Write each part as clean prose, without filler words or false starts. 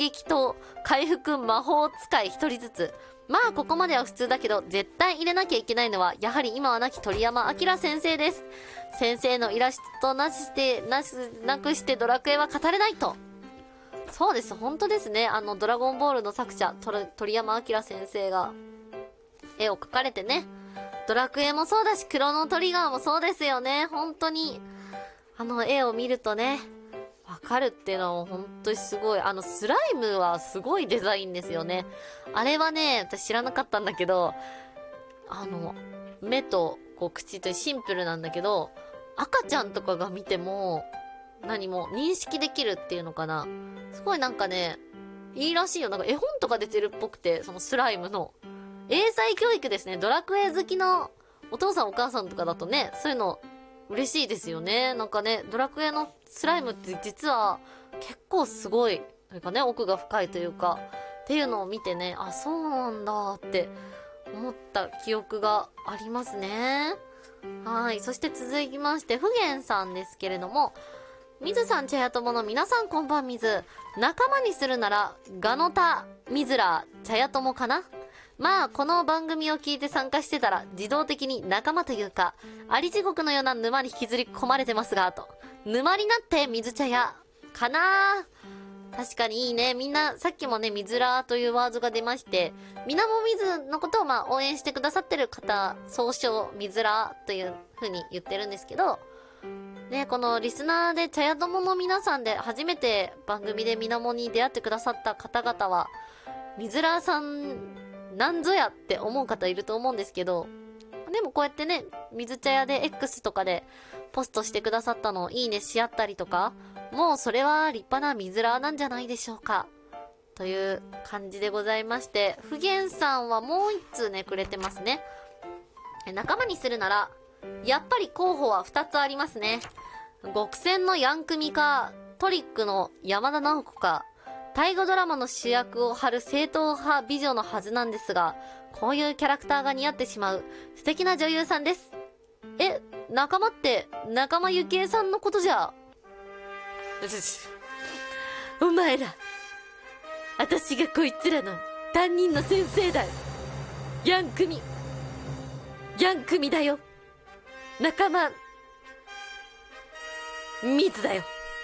撃と回復魔法使い一人ずつ。まあここまでは普通だけど、絶対入れなきゃいけないのはやはり今は亡き鳥山明先生です。先生のイラストなくしてドラクエは語れないと。そうです、本当ですね。ドラゴンボールの作者鳥山明先生が絵を描かれてね、ドラクエもそうだしクロノトリガーもそうですよね。本当に絵を見るとねわかるっていうのは本当にすごい。スライムはすごいデザインですよね。あれはね、私知らなかったんだけど、目とこう口とシンプルなんだけど、赤ちゃんとかが見ても何も認識できるっていうのかな。すごいなんかね、いいらしいよ。なんか絵本とか出てるっぽくて、そのスライムの英才教育ですね。ドラクエ好きのお父さんお母さんとかだとね、そういうの嬉しいですよね。なんかね、ドラクエのスライムって実は結構すごい、なんかね、奥が深いというか、っていうのを見てね、あ、そうなんだって思った記憶がありますね。はい。そして続きまして、ふげんさんですけれども、みずさん、茶屋友の皆さんこんばんみず。仲間にするなら、ガノタ、みずら、茶屋友かな。まあ、この番組を聞いて参加してたら、自動的に仲間というか、あり地獄のような沼に引きずり込まれてますが、と。沼になって、水茶屋、かな。確かにいいね。みんな、さっきもね、みずらというワードが出まして、みなもみずのことを応援してくださってる方、総称、みずらという風に言ってるんですけど、ね、このリスナーで茶屋友の皆さんで初めて番組でみなもに出会ってくださった方々は、みずらさん、なんぞやって思う方いると思うんですけど、でもこうやってね、水茶屋で X とかでポストしてくださったのをいいねし合ったりとか、もうそれは立派な水らなんじゃないでしょうか。という感じでございまして、ふげんさんはもう一通ね、くれてますね。仲間にするなら、やっぱり候補は2つありますね。極戦のヤンクミか、トリックの山田直子か、大河ドラマの主役を張る正統派美女のはずなんですが、こういうキャラクターが似合ってしまう素敵な女優さんです。仲間って仲間由紀恵さんのことじゃ。お前ら、私がこいつらの担任の先生だよ。ヤンクミだよ。仲間水だよ。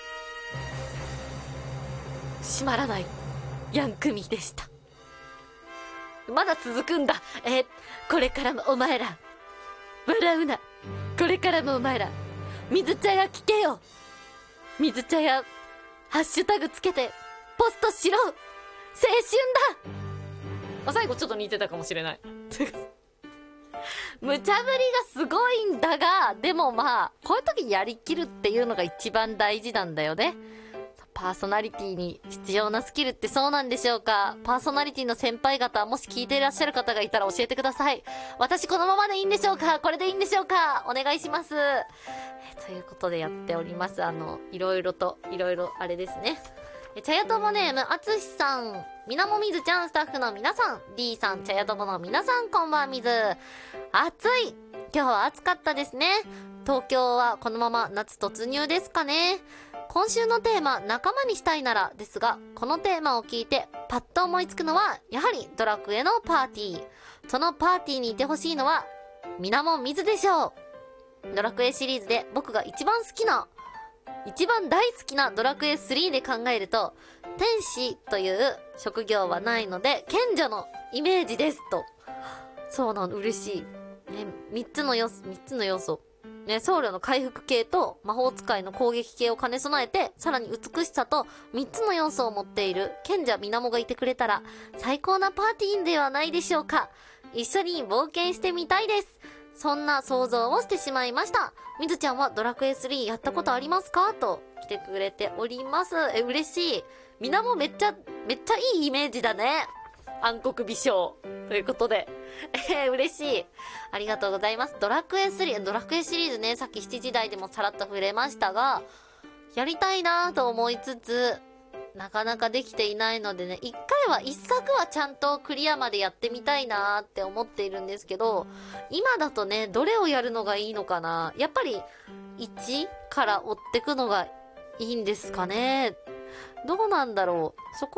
閉まらないヤンクミでした。まだ続くんだ。これからもお前ら笑うな。これからもお前ら水茶屋聞けよ。水茶屋ハッシュタグつけてポストしろ。青春だ。最後ちょっと似てたかもしれない無茶ぶりがすごいんだが、でもこういう時やりきるっていうのが一番大事なんだよね。パーソナリティに必要なスキルってそうなんでしょうか。パーソナリティの先輩方、もし聞いていらっしゃる方がいたら教えてください。私このままでいいんでしょうか。これでいいんでしょうか。お願いします。ということでやっております。いろいろあれですね。茶屋友ネーム、あつしさん、みなもみずちゃん、スタッフの皆さん、D さん、茶屋友の皆さん、こんばんみず。暑い。今日は暑かったですね。東京はこのまま夏突入ですかね。今週のテーマ、仲間にしたいならですが、このテーマを聞いてパッと思いつくのはやはりドラクエのパーティー。そのパーティーにいてほしいのはみなもみずでしょう。ドラクエシリーズで僕が一番大好きなドラクエ3で考えると、天使という職業はないので賢者のイメージですと。そうなの、嬉しいね。3つの要素ね、僧侶の回復系と魔法使いの攻撃系を兼ね備えて、さらに美しさと3つの要素を持っている賢者みなもがいてくれたら最高なパーティーではないでしょうか。一緒に冒険してみたいです。そんな想像をしてしまいました。みずちゃんはドラクエ3やったことありますかと来てくれております。嬉しい。みなもめっちゃいいイメージだね。暗黒美少ということで嬉しい。ありがとうございます。ドラクエシリーズね、さっき7時台でもさらっと触れましたが、やりたいなと思いつつなかなかできていないのでね、一作はちゃんとクリアまでやってみたいなって思っているんですけど、今だとね、どれをやるのがいいのかな。やっぱり1から追ってくのがいいんですかね。どうなんだろう。そこ